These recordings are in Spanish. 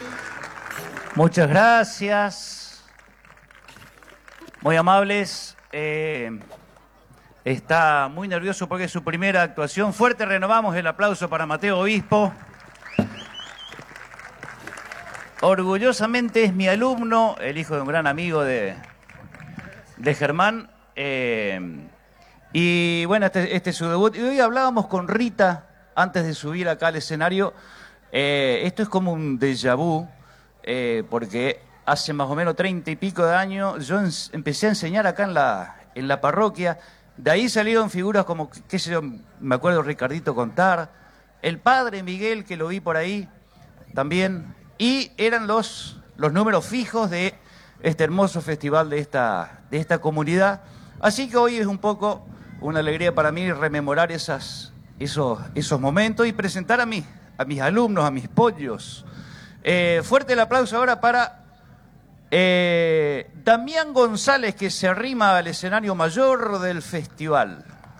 Muchas gracias. Muy amables. Está muy nervioso porque es su primera actuación. Fuerte renovamos el aplauso para Mateo Obispo. Orgullosamente es mi alumno, el hijo de un gran amigo de Germán. Y bueno, este es su debut. Y hoy hablábamos con Rita antes de subir acá al escenario. Esto es como un déjà vu, porque hace más o menos 30 y pico de años yo empecé a enseñar acá en la parroquia. De ahí salieron figuras como, qué sé yo, me acuerdo Ricardito Contar, el padre Miguel, que lo vi por ahí también, y eran los números fijos de este hermoso festival de esta comunidad. Así que hoy es un poco una alegría para mí rememorar esos momentos y presentar a mis alumnos, a mis pollos. Fuerte el aplauso ahora para Damián González, que se arrima al escenario mayor del festival.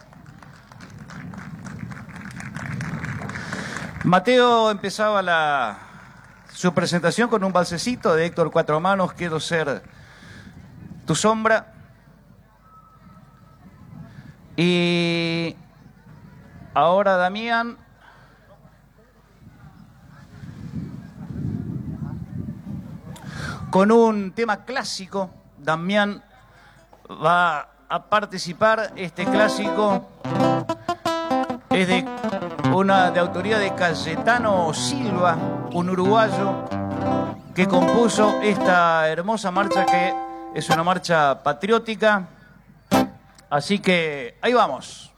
Mateo empezaba su presentación con un balsecito de Héctor Cuatro Manos, Quiero ser tu sombra. Y ahora Damián con un tema clásico. Damián va a participar. Este clásico es de autoría de Cayetano Silva, un uruguayo que compuso esta hermosa marcha, que es una marcha patriótica. Así que ahí vamos.